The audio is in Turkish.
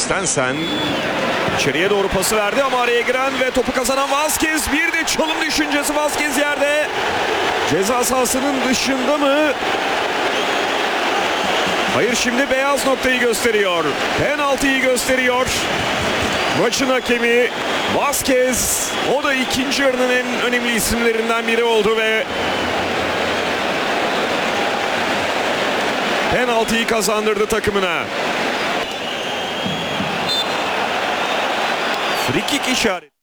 Christensen içeriye doğru pası verdi ama araya giren ve topu kazanan Vazquez. Bir de çalım düşüncesi, Vazquez yerde. Ceza sahasının dışında mı? Hayır, şimdi beyaz noktayı gösteriyor. Penaltıyı gösteriyor. Maçın hakemi Vazquez. O da ikinci yarının en önemli isimlerinden biri oldu ve penaltıyı kazandırdı takımına. Frikik işareti.